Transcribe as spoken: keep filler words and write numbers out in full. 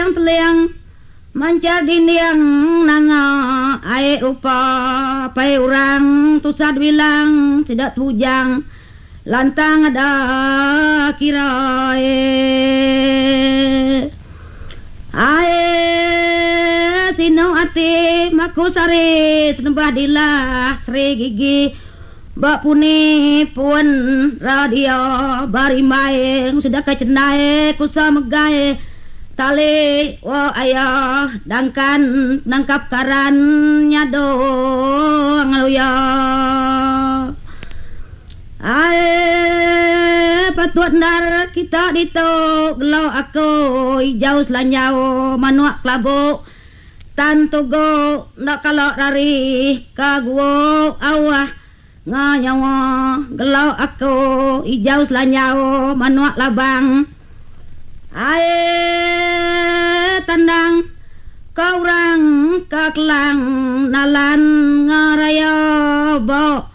teliang-teliang mancar diniang nanga air rupa pai orang tu sad bilang tidak tujang lantang ada kira ae sino ati makusari tenebah dilah sri gigi bak puni pun radio bari maeng sudah kecenai kusa megai tali wa ayah dangkan nangkap karannya doang ya ae patuat ndar kita ditok gelo aku hijau selanyau manuak kelabu tantu go ndak kalau dari kaguo awah nganyawa gelo aku hijau selanyau manuak labang ae tandang kau orang kaklang nalan ngaraya bo